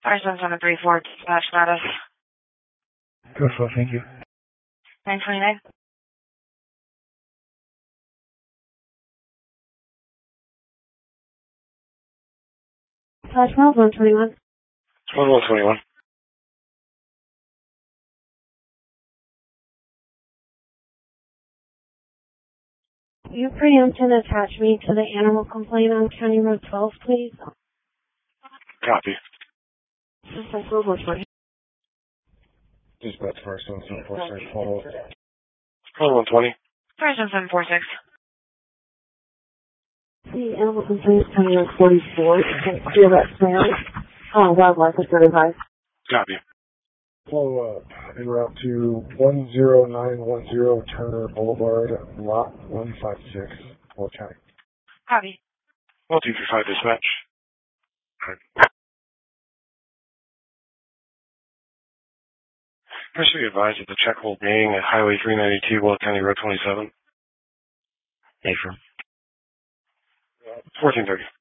5734, dispatch status. Good, well, thank you. 929. Flash 121. 1121. You preempt and attach me to the animal complaint on County Road 12, please. Copy. Dispatch 120. Dispatch first, 1746, follow up. 1120. 5746. The animal complaint is County Road 44. Clear that sale. Wildlife is certified. Copy. Follow up en route to 10910 Turner Boulevard, lot 156, Fort County. Copy. 1235 dispatch. First, we advise that the check hole being at Highway 392, Will County Road 27. Affirm. 1430.